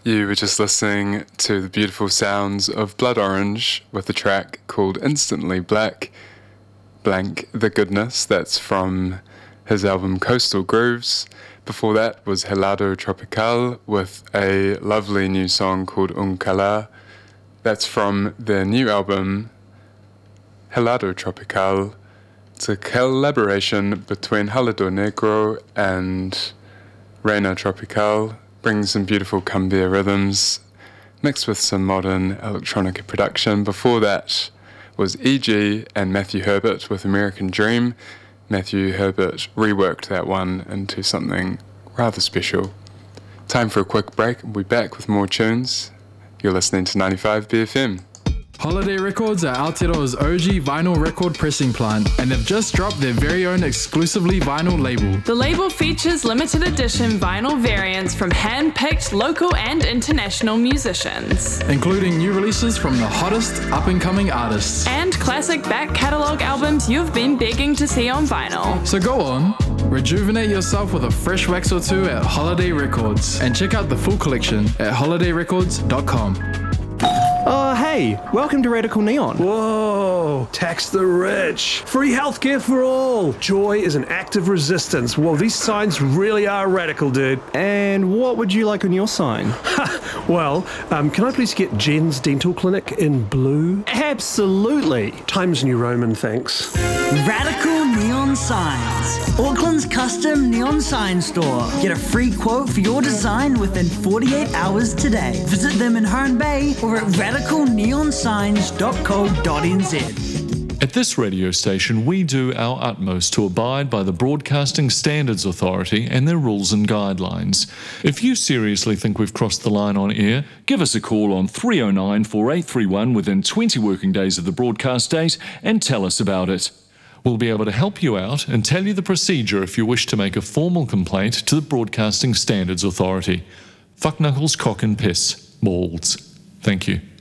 You were just listening to the beautiful sounds of Blood Orange with a track called Instantly Black, Blank the Goodness. That's from his album Coastal Grooves. Before that was Helado Tropical with a lovely new song called Uncala. That's from their new album Helado Tropical. It's a collaboration between Helado Negro and Reina Tropical. Brings some beautiful cumbia rhythms mixed with some modern electronica production. Before that was E.G. and Matthew Herbert with American Dream. Matthew Herbert reworked that one into something rather special. Time for a quick break. We'll be back with more tunes. You're listening to 95 BFM. Holiday Records are Aotearoa's OG vinyl record pressing plant, and they've just dropped their very own exclusively vinyl label. The label features limited edition vinyl variants from hand-picked local and international musicians, including new releases from the hottest up-and-coming artists. And classic back catalogue albums you've been begging to see on vinyl. So go on, rejuvenate yourself with a fresh wax or two at Holiday Records, and check out the full collection at holidayrecords.com. Oh, hey, welcome to Radical Neon. Whoa, tax the rich. Free healthcare for all. Joy is an act of resistance. Well, these signs really are radical, dude. And what would you like on your sign? Well, can I please get Jen's Dental Clinic in blue? Absolutely. Times New Roman, thanks. Radical Neon Signs. Auckland's custom neon sign store. Get a free quote for your design within 48 hours today. Visit them in Herne Bay or at radicalneonsigns.co.nz. At this radio station, we do our utmost to abide by the Broadcasting Standards Authority and their rules and guidelines. If you seriously think we've crossed the line on air, give us a call on 309 4831 within 20 working days of the broadcast date and tell us about it. We'll be able to help you out and tell you the procedure if you wish to make a formal complaint to the Broadcasting Standards Authority. Fuck knuckles, cock and piss. Balls. Thank you.